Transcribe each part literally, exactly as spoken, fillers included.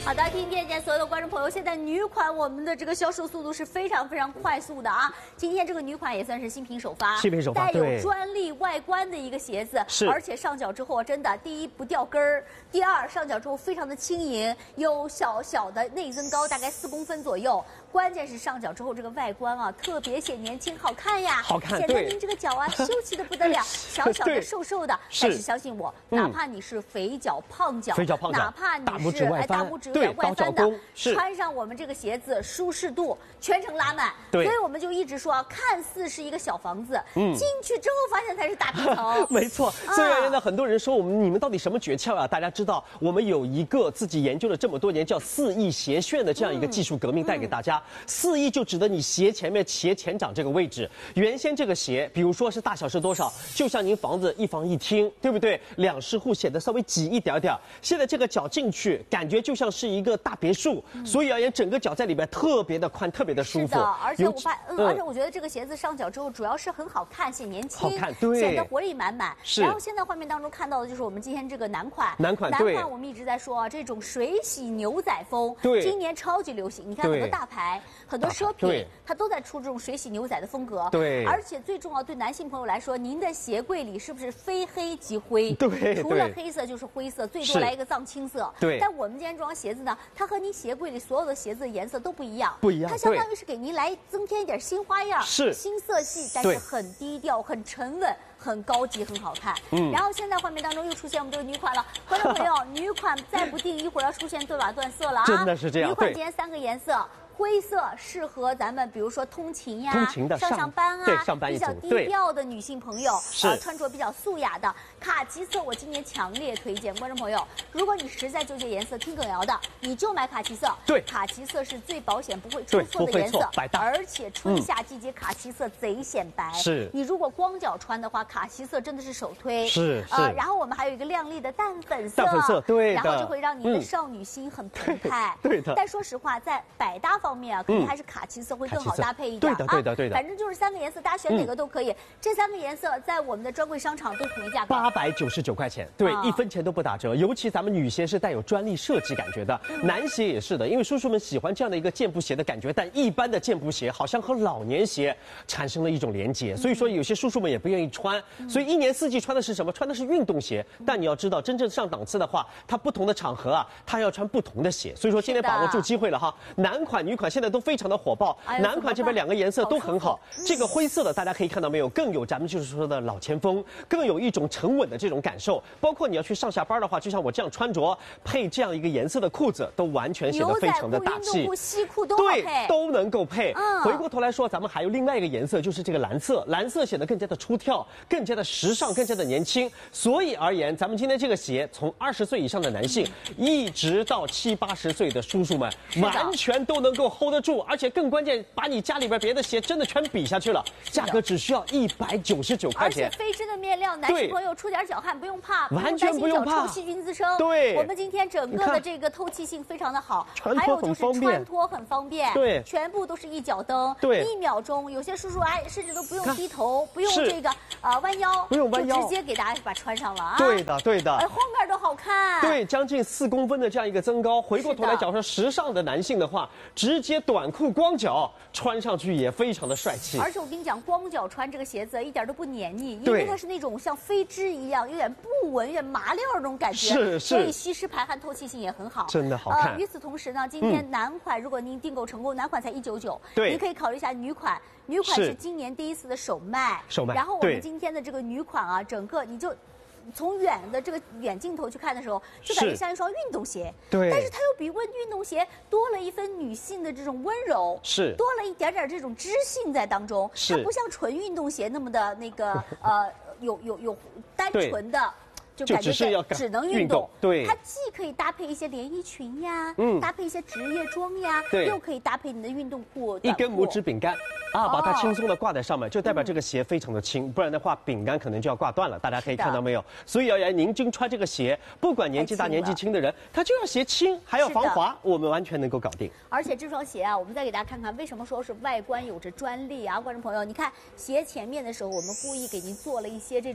好的，听见见所有的观众朋友，现在女款我们的这个销售速度是非常非常快速的啊！今天这个女款也算是新品首发， 新品首发， 带有专利外观的一个鞋子， 是， 而且上脚之后真的，第一不掉跟儿，第二上脚之后非常的轻盈，有小小的内增高，大概四公分左右。关键是上脚之后这个外观啊，特别显年轻，好看呀！ 好看， 显得您这个脚啊秀气的不得了，小小的、瘦瘦的。但是相信我，哪怕你是肥脚、胖脚， 肥脚、胖脚， 哪怕你是大拇指外翻， 大拇指有点外翻的， 是穿上我们这个鞋子，舒适度全程拉满。 对， 所以我们就一直说啊，看似是一个小房子，嗯，进去之后发现才是大平层。 没错，所以而呢，很多人说我们你们到底什么诀窍啊？大家知道，我们有一个自己研究了这么多年叫四翼鞋楦的这样一个技术革命带给大家。四翼就指的你鞋前面鞋前掌这个位置。原先这个鞋，比如说是大小是多少，就像您房子一房一厅，对不对？两室户显得稍微挤一点点。现在这个脚进去，感觉就像是一个大别墅，嗯、所以而言，整个脚在里边特别的宽，特别的舒服。 是的，而且我发，嗯，而且我觉得这个鞋子上脚之后，主要是很好看，显年轻， 好看，对， 显得活力满满。 是。 然后现在画面当中看到的就是我们今天这个男款， 男款， 男款我们一直在说啊，这种水洗牛仔风， 对， 今年超级流行。你看很多大牌、很多奢品，它都在出这种水洗牛仔的风格。 对。 而且最重要，对男性朋友来说，您的鞋柜里是不是非黑即灰？ 对。 除了黑色就是灰色，最多来一个藏青色。 对。 但我们今天这双鞋子呢，它和您鞋柜里所有的鞋子的颜色都不一样， 不一样。 它相当于是给您来增添一点新花样， 是新色系，但是很低调、很沉稳、很高级、很好看。嗯。然后现在画面当中又出现我们这个女款了，观众朋友，女款再不定，一会儿要出现断码断色了啊！ 真的是这样。 女款今天三个颜色。灰色适合咱们，比如说通勤呀、 通勤的上上班啊， 对上班一比较低调的女性朋友， 是、 呃、穿着比较素雅的。卡其色我今年强烈推荐观众朋友，如果你实在纠结颜色，听耿瑶的，你就买卡其色。 对， 卡其色是最保险、不会出错的颜色， 百搭， 而且春夏季节卡其色贼显白。 是、 嗯，你如果光脚穿的话，卡其色真的是首推。 是是、 呃，然后我们还有一个亮丽的淡粉色， 淡粉色对然后就会让你的少女心很澎湃。 嗯、对的。 但说实话，在百搭方面啊，肯定还是。卡其色会更好搭配一点， 对的对的对的， 反正就是三个颜色，大家选哪个都可以。这三个颜色在我们的专柜商场都统一价格八百九十九块钱，对，一分钱都不打折。尤其咱们女鞋是带有专利设计感觉的，男鞋也是的，因为叔叔们喜欢这样的一个健步鞋的感觉，但一般的健步鞋好像和老年鞋产生了一种连结，所以说有些叔叔们也不愿意穿，所以一年四季穿的是什么？穿的是运动鞋。但你要知道，真正上档次的话，它不同的场合啊，它要穿不同的鞋。所以说今天把握住机会了哈，男款、女款现在都非常的火爆，男款这边两个颜色都很好，这个灰色的大家可以看到没有，更有咱们就是说的老前锋，更有一种沉稳的这种感受。包括你要去上下班的话，就像我这样穿着，配这样一个颜色的裤子，都完全显得非常的大气。 牛仔裤、运动裤、西裤都对，都能够配。嗯、回过头来说，咱们还有另外一个颜色，就是这个蓝色，蓝色显得更加的出挑，更加的时尚，更加的年轻。所以而言，咱们今天这个鞋，从二十岁以上的男性，嗯、一直到七八十岁的叔叔们，完全都能够 hold 得住，而且更关键。把你家里边别的鞋真的全比下去了，价格只需要一百九十九块钱， 而且飞织的面料，男性朋友出点脚汗不用怕， 完全不用怕， 臭细菌滋生。 对， 我们今天整个的这个透气性非常的好， 还有就是穿脱很方便， 对， 全部都是一脚蹬， 对， 一秒钟，有些叔叔哎，甚至都不用低头，不用这个呃弯腰， 不用弯腰， 就直接给大家把穿上了啊。 对的，对的， 哎，后面都好看， 对，将近四公分的这样一个增高。回过头来讲说时尚的男性的话，直接短裤光脚穿上去也非常的帅气， 而且我跟你讲，光脚穿这个鞋子一点都不黏腻，因为它是那种像飞织一样，有点不纹、有点麻料那种感觉， 是是， 所以吸湿排汗、透气性也很好， 真的好看。 呃，与此同时呢，今天男款、嗯、如果您订购成功，男款才一九九， 对， 您可以考虑一下女款，女款是今年第一次的首卖， 首卖。 然后我们今天的这个女款啊，整个你就。从远的这个远镜头去看的时候，就感觉像一双运动鞋， 对， 但是它又比问运动鞋多了一分女性的这种温柔， 是多了一点点这种知性在当中， 是它不像纯运动鞋那么的那个呃有有有单纯的。就感觉是要只能运动， 对， 它既可以搭配一些连衣裙呀，嗯，搭配一些职业装呀， 对， 又可以搭配你的运动裤。 一根拇指饼干啊，把它轻松的挂在上面，就代表这个鞋非常的轻，不然的话饼干可能就要挂断了。大家可以看到没有？所以而言，您真穿这个鞋，不管年纪大年纪轻的人，他就要鞋轻，还要防滑，我们完全能够搞定。 而且这双鞋啊，我们再给大家看看，为什么说是外观有着专利啊？观众朋友，你看鞋前面的时候，我们故意给您做了一些这种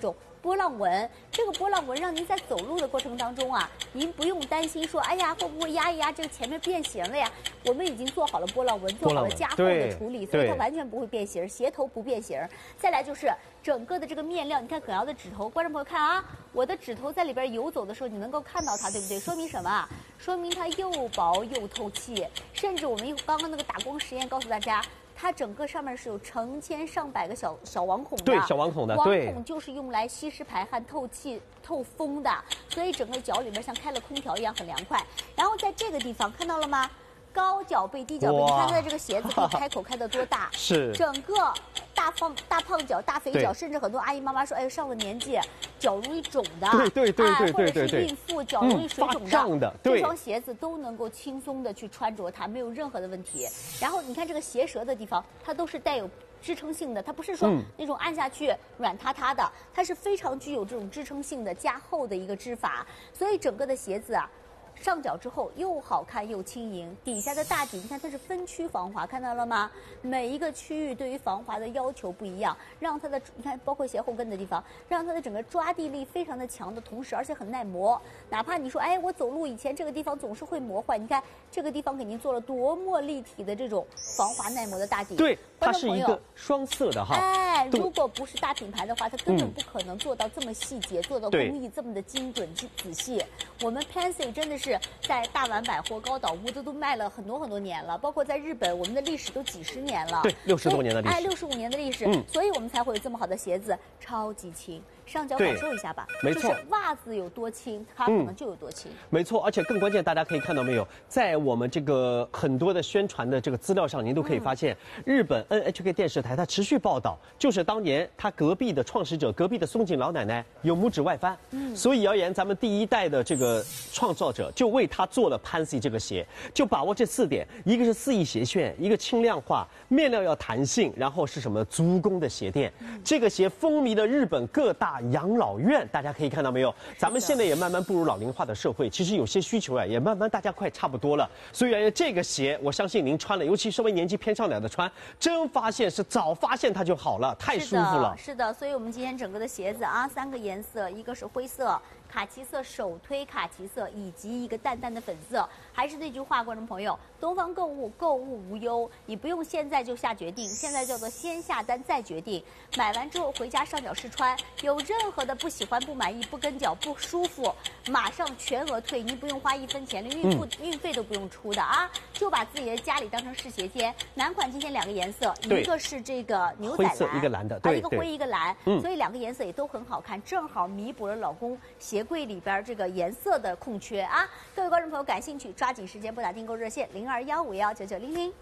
波浪纹。这个波浪纹让您在走路的过程当中啊，您不用担心说，哎呀会不会压一压这个前面变形了呀？我们已经做好了波浪纹，做好了加厚的处理，所以它完全不会变形，鞋头不变形。再来就是整个的这个面料，你看可瑶的指头，观众朋友看啊，我的指头在里边游走的时候，你能够看到它，对不对？说明什么啊？说明它又薄又透气，甚至我们刚刚那个打光实验告诉大家。它整个上面是有成千上百个小小网孔的， 对，小网孔的， 网孔就是用来吸湿排汗、透气、透风的，所以整个脚里面像开了空调一样很凉快。然后在这个地方看到了吗？高脚背、低脚背，你看它的这个鞋子可以开口开得多大？ 是， 整个大胖大胖脚、大肥脚，甚至很多阿姨妈妈说，哎，上了年纪脚容易肿的， 对对对对对对， 或者是孕妇脚容易水肿的， 这双鞋子都能够轻松的去穿着它，没有任何的问题。然后你看这个鞋舌的地方，它都是带有支撑性的，它不是说那种按下去软塌塌的，它是非常具有这种支撑性的加厚的一个织法，所以整个的鞋子啊。上脚之后又好看又轻盈，底下的大底，你看它是分区防滑，看到了吗？每一个区域对于防滑的要求不一样，让它的你看，包括鞋后跟的地方，让它的整个抓地力非常的强的同时，而且很耐磨。哪怕你说，哎，我走路以前这个地方总是会磨坏，你看这个地方给您做了多么立体的这种防滑耐磨的大底。 对，它是一个双色的哈。 哎，如果不是大品牌的话，它根本不可能做到这么细节，做到工艺这么的精准仔细。我们 Pansy 真的是。在大丸百货、高岛屋都都卖了很多很多年了，包括在日本，我们的历史都几十年了， 对，六十多年的历史， 哎，六十五年的历史，嗯，所以我们才会有这么好的鞋子，超级轻。上脚感受一下吧， 没错， 就是袜子有多轻，它可能就有多轻。 没错，而且更关键，大家可以看到没有，在我们这个很多的宣传的这个资料上，您都可以发现，嗯、日本 N H K 电视台它持续报道，就是当年他隔壁的创始者，隔壁的松井老奶奶有拇指外翻，嗯，所以谣言咱们第一代的这个创造者就为他做了 Pansy 这个鞋，就把握这四点，一个是肆意斜楦，一个轻量化，面料要弹性，然后是什么足弓的鞋垫，嗯、这个鞋风靡了日本各大养老院，大家可以看到没有？咱们现在也慢慢步入老龄化的社会，其实有些需求啊，也慢慢大家快差不多了。所以这个鞋，我相信您穿了，尤其稍微年纪偏上点的穿，真发现是早发现它就好了，太舒服了。 是的，是的，所以我们今天整个的鞋子啊，三个颜色，一个是灰色。卡其色手推卡其色，以及一个淡淡的粉色。还是那句话，观众朋友，东方购物购物无忧，你不用现在就下决定，现在叫做先下单再决定。买完之后回家上脚试穿，有任何的不喜欢、不满意、不跟脚、不舒服，马上全额退，您不用花一分钱，连运付、嗯、运费都不用出的啊，就把自己的家里当成试鞋间。男款今天两个颜色，一个是这个牛仔蓝， 灰色一个蓝的，对， 啊、一个灰一个蓝， 嗯、 所以两个颜色也都很好看，正好弥补了老公鞋柜里边这个颜色的空缺啊！各位观众朋友感兴趣，抓紧时间拨打订购热线零二幺五幺九九零零。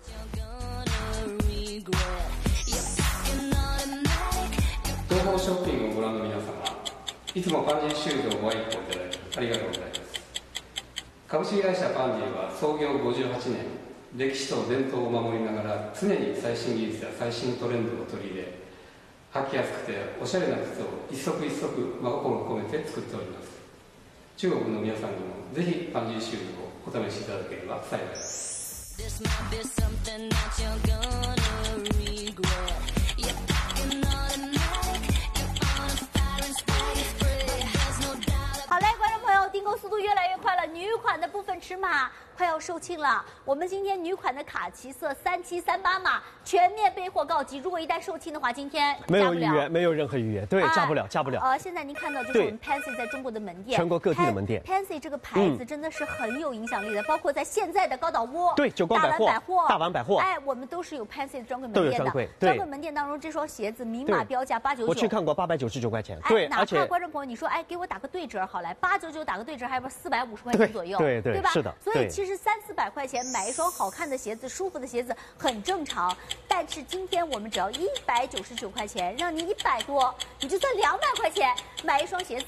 東方ショッピングをご覧の皆様、いつもパンジーシューズをご愛顧いただきありがとうございます。株式会社パンジーは創業ごじゅうはちねん、歴史と伝統を守りながら常に最新技術や最新トレンドを取り入れ、履きやすくておしゃれな靴を一足一足真心を込めて作っております。中国の皆さんにもぜひパンジーシューズをお試しいただければ幸いです。 好嘞，观众朋友，订购速度越来越快了，女款的部分尺码快要售罄了。我们今天女款的卡其色三七三八码全面备货告急，如果一旦售罄的话，今天没有预约，没有任何预约，对，加不了，加不了。 呃，现在您看到就是我们 Pansy 在中国的门店， 全国各地的门店 ，Pansy 这个牌子真的是很有影响力的，包括在现在的高岛屋、 对，九光百货、 大丸百货、 大丸百货， 哎，我们都是有 Pansy 的专柜门店的。专柜门店当中，这双鞋子明码标价八九九， 我去看过，八百九十九块钱。对， 而且观众朋友，你说，哎，给我打个对折好来，八九九打个对折，还不四百五十块钱左右， 对对对吧？ 是的。 所以其实三四百块钱买一双好看的鞋子、舒服的鞋子很正常。但是今天我们只要一百九十九块钱，让你一百多，你就算两百块钱买一双鞋子，可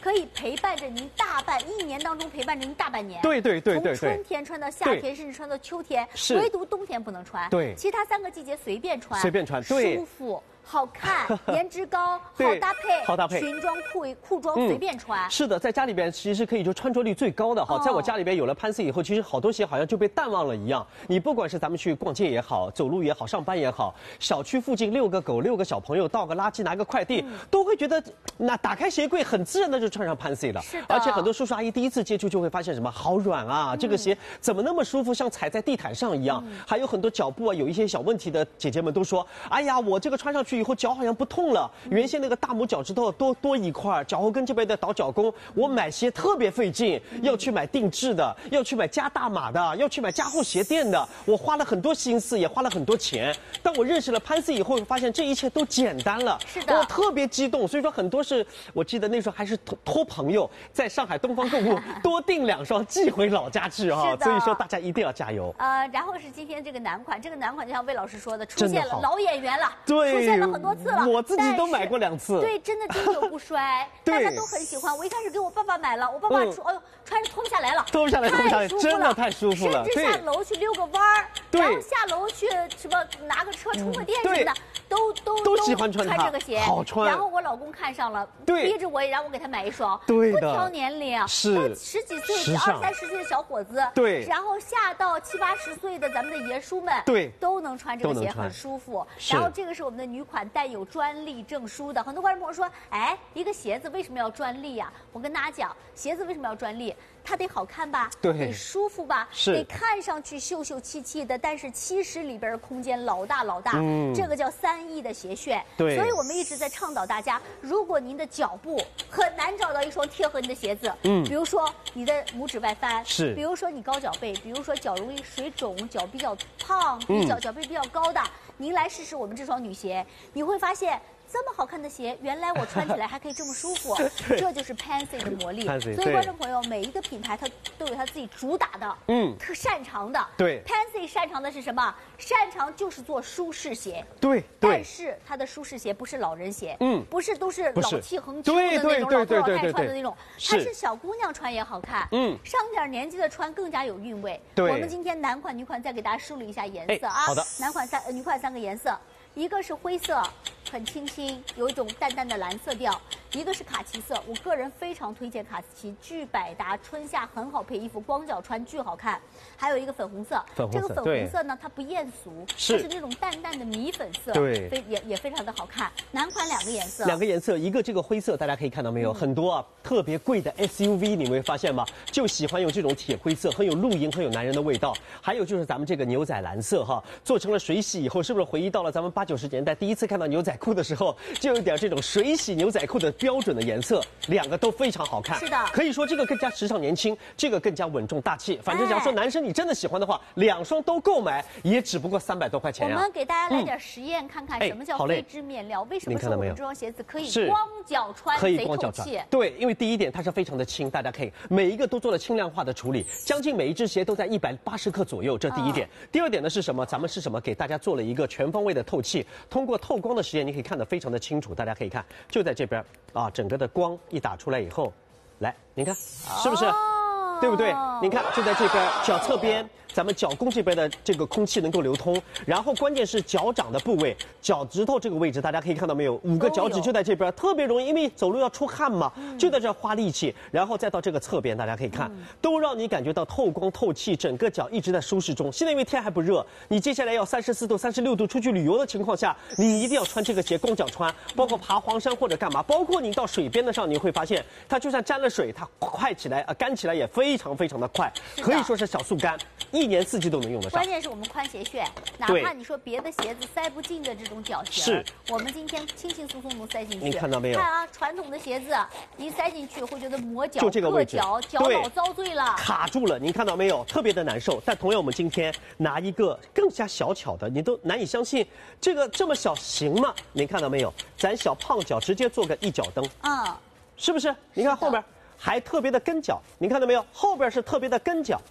可以陪伴着您大半一年当中陪伴着您大半年。 对对对对对。 从春天穿到夏天，甚至穿到秋天， 是。 唯独冬天不能穿。 对。 其他三个季节随便穿。 随便穿，对。 舒服。好看，颜值高，好搭配， 好搭配， 裙装裤裤装随便穿、 嗯。是的，在家里边其实可以就穿着率最高的哈。哦、在我家里边有了潘 C 以后，其实好多鞋好像就被淡忘了一样。你不管是咱们去逛街也好，走路也好，上班也好，小区附近遛个狗、遛个小朋友，倒个垃圾、拿个快递，嗯、都会觉得那打开鞋柜很自然的就穿上潘 C 了。 是的。 而且很多叔叔阿姨第一次接触就会发现什么好软啊，嗯、这个鞋怎么那么舒服，像踩在地毯上一样。嗯、还有很多脚部啊有一些小问题的姐姐们都说，哎呀，我这个穿上去以后脚好像不痛。痛了，原先那个大拇脚趾头多多一块，脚后跟这边的倒脚弓，我买鞋特别费劲，要去买定制的，要去买加大码的，要去买加厚鞋垫的，我花了很多心思，也花了很多钱。当我认识了潘 C 以后，发现这一切都简单了， 是的， 我特别激动。所以说很多是我记得那时候还是托托朋友在上海东方购物多订两双寄回老家去啊。所以说大家一定要加油。 呃，然后是今天这个男款，这个男款就像魏老师说的，出现了老演员了， 对， 出现了很多次了。 我自己都买过两次， 对，真的经久不衰，大家都很喜欢。我一开始给我爸爸买了，我爸爸说，哎呦，穿着脱不下来了， 脱不下来，脱不下来，真的太舒服了。 甚至下楼去溜个弯儿，然后下楼去什么拿个车充个电什么的，都都都喜欢穿穿这个鞋， 好穿。 然后我老公看上了，逼着我也让我给他买一双， 对的， 不挑年龄， 是十几岁、二三十岁的小伙子， 对， 然后下到七八十岁的咱们的爷叔们， 对， 都能穿这个鞋，很舒服。然后这个是我们的女款，带有专利证书的。很多观众朋友说，哎，一个鞋子为什么要专利呀？我跟大家讲，鞋子为什么要专利？它得好看吧， 对， 得舒服吧， 是， 得看上去秀秀气气的，但是其实里边的空间老大老大，嗯，这个叫三亿的鞋楦， 对， 所以我们一直在倡导大家，如果您的脚部很难找到一双贴合你的鞋子，嗯，比如说你的拇指外翻， 是， 比如说你高脚背，比如说脚容易水肿，脚比较胖，比脚脚背比较高的，您来试试我们这双女鞋，你会发现。这么好看的鞋，原来我穿起来还可以这么舒服，这就是 Pan C 的魔力。所以观众朋友，每一个品牌它都有它自己主打的，嗯，特擅长的。 对 ，Pan C 擅长的是什么？擅长就是做舒适鞋。 对， 但是它的舒适鞋不是老人鞋，嗯，不是都是老气横秋的那种老头老太太穿的那种，它是小姑娘穿也好看，嗯，上点年纪的穿更加有韵味。 对， 我们今天男款、女款再给大家梳理一下颜色啊。 好的， 男款三、女款三个颜色。一个是灰色，很清新，有一种淡淡的蓝色调；一个是卡其色，我个人非常推荐卡其，巨百搭，春夏很好配衣服，光脚穿巨好看。还有一个粉红色， 粉红色这个粉红色呢，它不艳俗，它是那种淡淡的米粉色， 对， 非也也非常的好看。男款两个颜色， 两个颜色，一个这个灰色，大家可以看到没有，嗯、很多啊特别贵的 S U V， 你们会发现吗？就喜欢用这种铁灰色，很有露营，很有男人的味道。还有就是咱们这个牛仔蓝色哈，做成了水洗以后，是不是回忆到了咱们八九十年代第一次看到牛仔裤的时候，就有点这种水洗牛仔裤的标准的颜色，两个都非常好看。 是的， 可以说这个更加时尚年轻，这个更加稳重大气。反正假如说男生你真的喜欢的话，两双都购买也只不过三百多块钱呀、 啊。我们给大家来点实验，嗯、看看什么叫非织面料，为什么说我们这双鞋子可以光脚穿， 可以光脚穿？对，因为第一点它是非常的轻，大家可以每一个都做了轻量化的处理，将近每一只鞋都在一百八十克左右，这第一点。嗯、第二点呢是什么？咱们是什么？给大家做了一个全方位的透气，通过透光的实验，你可以看得非常的清楚。大家可以看，就在这边啊，整个的光一打出来以后，来，您看是不是？哦、对不对？您看，就在这边脚侧边。咱们脚弓这边的这个空气能够流通，然后关键是脚掌的部位，脚趾头这个位置，大家可以看到没有？五个脚趾就在这边，特别容易，因为走路要出汗嘛，嗯、就在这花力气，然后再到这个侧边，大家可以看，嗯、都让你感觉到透光透气，整个脚一直在舒适中。现在因为天还不热，你接下来要三十四度、三十六度出去旅游的情况下，你一定要穿这个鞋，光脚穿，包括爬黄山或者干嘛，包括你到水边的上，你会发现它就算沾了水，它快起来啊、呃，干起来也非常非常的快，可以说是小速干。一年四季都能用得上。 关键是我们宽鞋楦，哪怕你说别的鞋子塞不进的这种脚型， 是我们今天轻轻松松能塞进去。 你看到没有？ 看啊，传统的鞋子一塞进去会觉得磨脚， 就这个位置， 脚脚老遭罪了， 卡住了。您看到没有？特别的难受。但同样，我们今天拿一个更加小巧的，你都难以相信，这个这么小行吗？您看到没有？咱小胖脚直接做个一脚蹬， 嗯， 是不是？你看后边还特别的跟脚，您看到没有？后边是特别的跟脚。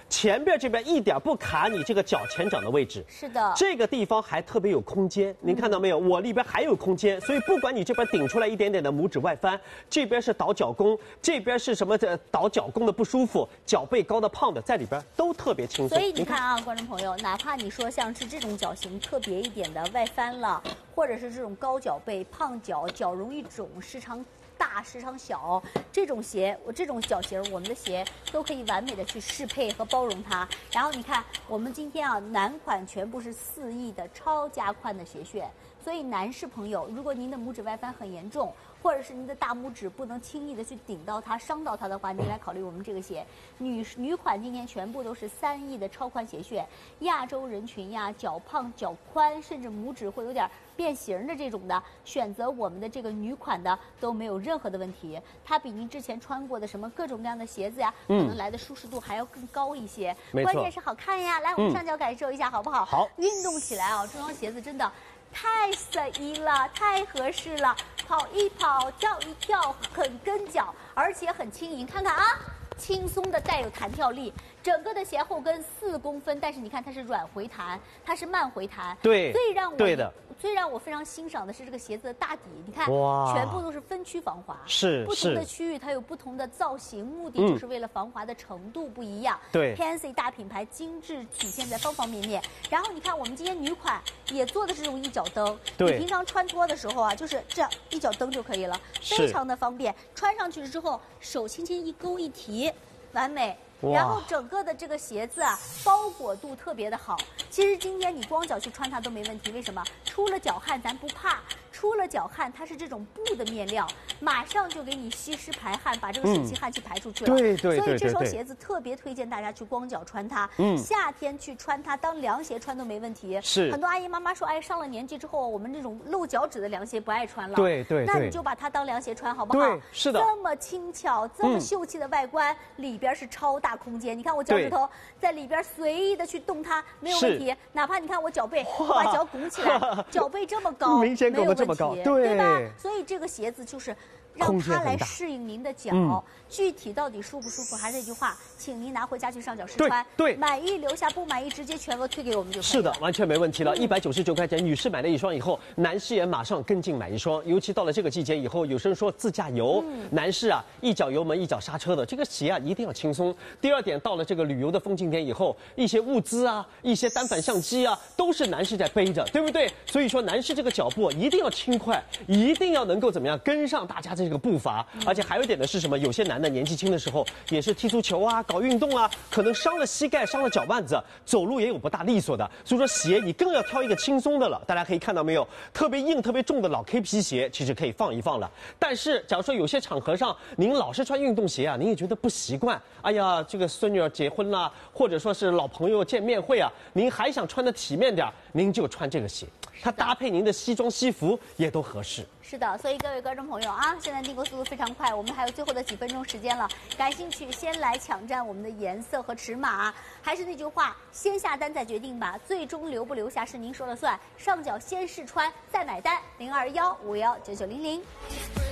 前边这边一点不卡你这个脚前掌的位置。 是的， 这个地方还特别有空间，您看到没有？我里边还有空间，所以不管你这边顶出来一点点的拇指外翻，这边是倒脚弓，这边是什么的倒脚弓的不舒服，脚背高的胖的在里边都特别轻松。 所以你看啊，观众朋友，哪怕你说像是这种脚型特别一点的外翻了，或者是这种高脚背、胖脚、脚容易肿、时常大时常小，这种鞋，我这种脚型，我们的鞋都可以完美的去适配和包容它。然后你看，我们今天啊，男款全部是四翼的超加宽的鞋楦，所以男士朋友，如果您的拇指外翻很严重，或者是您的大拇指不能轻易的去顶到它、伤到它的话，您来考虑我们这个鞋。女女款今天全部都是三翼的超宽鞋楦，亚洲人群呀，脚胖脚宽，甚至拇指会有点变形的这种的，选择我们的这个女款的都没有任何的问题。它比您之前穿过的什么各种各样的鞋子呀，可能来的舒适度还要更高一些。 没错， 关键是好看呀。来，我们上脚感受一下好不好？ 好， 运动起来啊，这双鞋子真的太适宜了，太合适了，跑一跑，跳一跳，很跟脚，而且很轻盈。看看啊，轻松的带有弹跳力。整个的鞋后跟四公分，但是你看它是软回弹，它是慢回弹。 对， 最让我对的。 最让我非常欣赏的是这个鞋子的大底，你看， 哇， 全部都是分区防滑， 是不同的区域它有不同的造型，目的就是为了防滑的程度不一样。 对 ，Pansy 大品牌精致体现在方方面面。然后你看，我们今天女款也做的是这种一脚蹬， 对， 你平常穿脱的时候啊，就是这样一脚蹬就可以了，非常的方便。穿上去之后，手轻轻一勾一提，完美。然后整个的这个鞋子啊，包裹度特别的好。其实今天你光脚去穿它都没问题，为什么？出了脚汗咱不怕，出了脚汗它是这种布的面料，马上就给你吸湿排汗，把这个水汽汗气排出去了。 嗯、对对对。 所以这双鞋子特别推荐大家去光脚穿它，嗯，夏天去穿它当凉鞋穿都没问题。 是。 很多阿姨妈妈说，哎，上了年纪之后，我们这种露脚趾的凉鞋不爱穿了。 对对对。 那你就把它当凉鞋穿好不好？ 对，是的。 这么轻巧，这么秀气的外观，嗯、里边是超大空间。你看我脚趾头在里边随意的去动它没有问题，哪怕你看我脚背，我把脚拱起来，脚背这么高， 明显拱得这么高，对， 对吧？所以这个鞋子就是让它来适应您的脚。嗯、具体到底舒不舒服，还是那句话，请您拿回家去上脚试穿。 对，对满意留下，不满意直接全额退给我们就可以了。 是的，完全没问题了。一百九十九块钱，女士买了一双以后，男士也马上跟进买一双。尤其到了这个季节以后，有些人说自驾游，嗯、男士啊一脚油门一脚刹车的，这个鞋啊一定要轻松。第二点，到了这个旅游的风景点以后，一些物资啊，一些单反相机啊，都是男士在背着，对不对？所以说，男士这个脚步一定要轻快，一定要能够怎么样跟上大家这个步伐。嗯、而且还有一点的是什么？有些男的年纪轻的时候也是踢足球啊，搞运动啊，可能伤了膝盖，伤了脚腕子，走路也有不大利索的。所以说鞋你更要挑一个轻松的了。大家可以看到没有，特别硬、特别重的老 K 皮鞋，其实可以放一放了。但是，假如说有些场合上您老是穿运动鞋啊，您也觉得不习惯。哎呀，这个孙女儿结婚啦，或者说是老朋友见面会啊，您还想穿的体面点，您就穿这个鞋，它搭配您的西装西服也都合适。 是的，所以各位观众朋友啊，现在订购速度非常快，我们还有最后的几分钟时间了，感兴趣先来抢占我们的颜色和尺码。还是那句话，先下单再决定吧，最终留不留下是您说了算。上脚先试穿再买单，零二幺五幺九九零零。